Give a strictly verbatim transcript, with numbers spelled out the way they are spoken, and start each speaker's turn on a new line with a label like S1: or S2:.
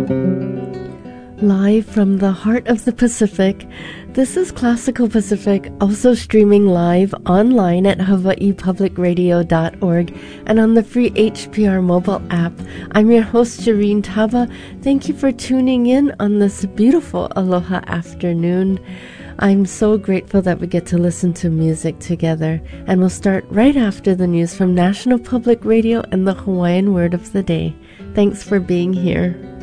S1: Live from the heart of the Pacific, this is Classical Pacific, also streaming live online at hawaii public radio dot org and on the free H P R mobile app. I'm your host, Shireen Taba. Thank you for tuning in on this beautiful Aloha afternoon. I'm so grateful that we get to listen to music together, and we'll start right after the news from National Public Radio and the Hawaiian Word of the Day. Thanks for being here.